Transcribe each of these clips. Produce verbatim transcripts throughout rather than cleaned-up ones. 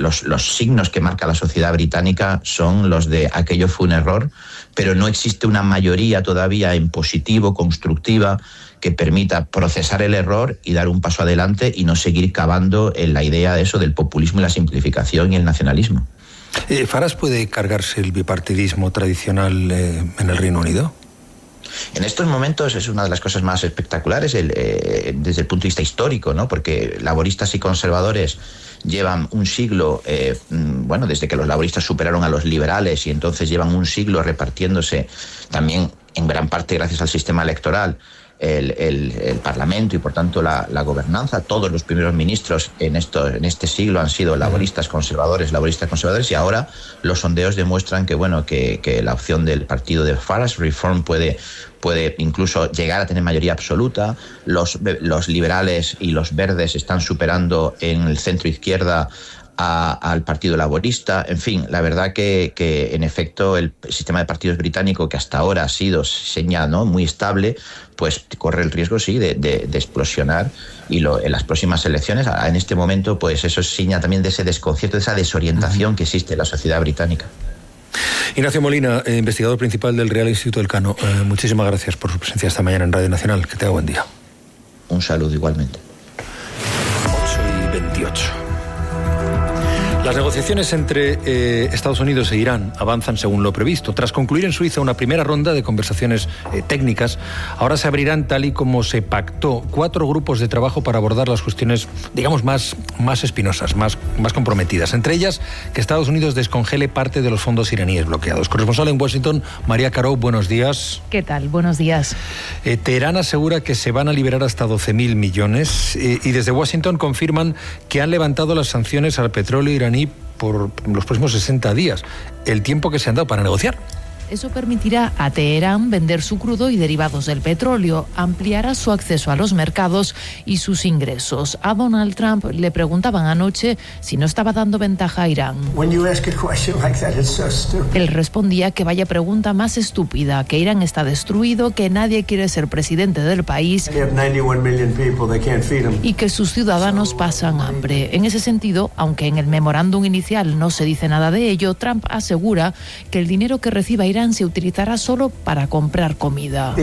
los, los signos que marca la sociedad británica son los de aquello fue un error, pero no existe una mayoría todavía en positivo, constructiva, que permita procesar el error y dar un paso adelante y no seguir cavando en la idea de eso del populismo y la simplificación y el nacionalismo. Eh, ¿Farage puede cargarse el bipartidismo tradicional eh, en el Reino Unido? En estos momentos es una de las cosas más espectaculares el, eh, desde el punto de vista histórico, ¿no? Porque laboristas y conservadores llevan un siglo, eh, bueno, desde que los laboristas superaron a los liberales y entonces llevan un siglo repartiéndose también en gran parte gracias al sistema electoral el, el, el Parlamento y por tanto la, la gobernanza. Todos los primeros ministros en, esto, en este siglo han sido laboristas conservadores, laboristas conservadores y ahora los sondeos demuestran que, bueno, que, que la opción del partido de Farage, Reform, puede... puede incluso llegar a tener mayoría absoluta. Los, los liberales y los verdes están superando en el centro izquierda a, al Partido Laborista. En fin, la verdad que, que en efecto el sistema de partidos británico, que hasta ahora ha sido señal, ¿no?, muy estable, pues corre el riesgo, sí, de, de, de explosionar y lo, en las próximas elecciones. En este momento, pues eso es señal también de ese desconcierto, de esa desorientación que existe en la sociedad británica. Ignacio Molina, eh, investigador principal del Real Instituto Elcano, eh, muchísimas gracias por su presencia esta mañana en Radio Nacional. Que tenga buen día. Un saludo igualmente. ocho y veintiocho. Las negociaciones entre eh, Estados Unidos e Irán avanzan según lo previsto. Tras concluir en Suiza una primera ronda de conversaciones eh, técnicas, ahora se abrirán, tal y como se pactó, cuatro grupos de trabajo para abordar las cuestiones, digamos, más, más espinosas, más, más comprometidas. Entre ellas, que Estados Unidos descongele parte de los fondos iraníes bloqueados. Corresponsal en Washington, María Caro, buenos días. ¿Qué tal? Buenos días. Eh, Teherán asegura que se van a liberar hasta doce mil millones eh, y desde Washington confirman que han levantado las sanciones al petróleo iraní por los próximos sesenta días, el tiempo que se han dado para negociar. Eso permitirá a Teherán vender su crudo y derivados del petróleo, ampliará su acceso a los mercados y sus ingresos. A Donald Trump le preguntaban anoche si no estaba dando ventaja a Irán. Él respondía que vaya pregunta más estúpida, que Irán está destruido, que nadie quiere ser presidente del país y que sus ciudadanos pasan hambre. En ese sentido, aunque en el memorándum inicial no se dice nada de ello, Trump asegura que el dinero que reciba Irán se utilizará solo para comprar comida.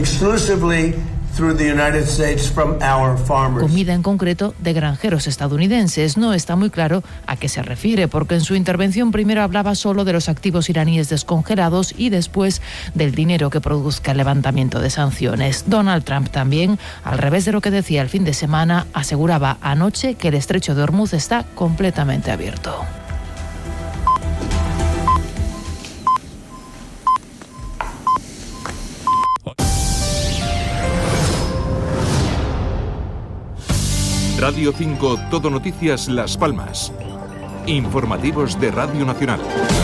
Comida en concreto de granjeros estadounidenses. No está muy claro a qué se refiere, porque en su intervención primero hablaba solo de los activos iraníes descongelados y después del dinero que produzca el levantamiento de sanciones. Donald Trump también, al revés de lo que decía el fin de semana, aseguraba anoche que el estrecho de Hormuz está completamente abierto. Radio cinco, Todo Noticias Las Palmas. Informativos de Radio Nacional.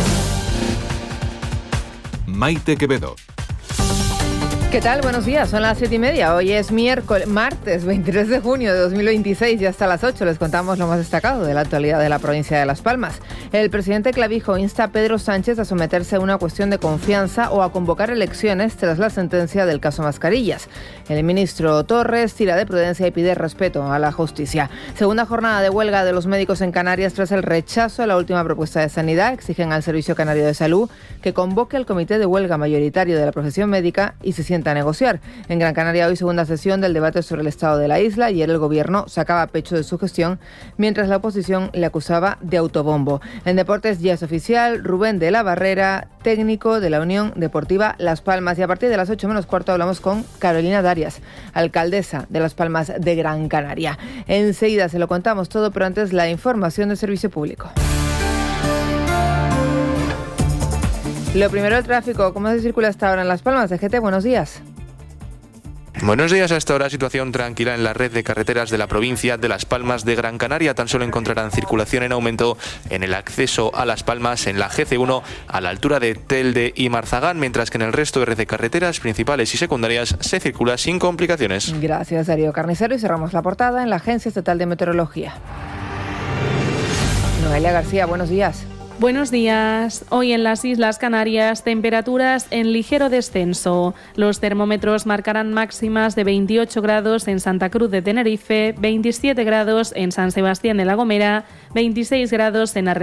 Maite Quevedo. ¿Qué tal? Buenos días, son las siete y media. Hoy es miércoles, martes veintitrés de junio de dos mil veintiséis y hasta las ocho les contamos lo más destacado de la actualidad de la provincia de Las Palmas. El presidente Clavijo insta a Pedro Sánchez a someterse a una cuestión de confianza o a convocar elecciones tras la sentencia del caso Mascarillas. El ministro Torres tira de prudencia y pide respeto a la justicia. Segunda jornada de huelga de los médicos en Canarias tras el rechazo a la última propuesta de sanidad. Exigen al Servicio Canario de Salud que convoque al comité de huelga mayoritario de la profesión médica y se sienta a negociar. En Gran Canaria hoy segunda sesión del debate sobre el estado de la isla. Ayer el gobierno sacaba pecho de su gestión, mientras la oposición le acusaba de autobombo. En deportes ya es oficial, Rubén de la Barrera, técnico de la Unión Deportiva Las Palmas. Y a partir de las ocho menos cuarto hablamos con Carolina Darias, alcaldesa de Las Palmas de Gran Canaria. Enseguida se lo contamos todo, pero antes la información del servicio público. Lo primero, el tráfico. ¿Cómo se circula hasta ahora en Las Palmas? D G T, buenos días. Buenos días. Hasta ahora situación tranquila en la red de carreteras de la provincia de Las Palmas de Gran Canaria. Tan solo encontrarán circulación en aumento en el acceso a Las Palmas en la G C uno a la altura de Telde y Marzagán, mientras que en el resto de red de carreteras principales y secundarias se circula sin complicaciones. Gracias, Darío Carnicero. Y cerramos la portada en la Agencia Estatal de Meteorología. Noelia García, buenos días. Buenos días. Hoy en las Islas Canarias, temperaturas en ligero descenso. Los termómetros marcarán máximas de veintiocho grados en Santa Cruz de Tenerife, veintisiete grados en San Sebastián de la Gomera, veintiséis grados en Arrecife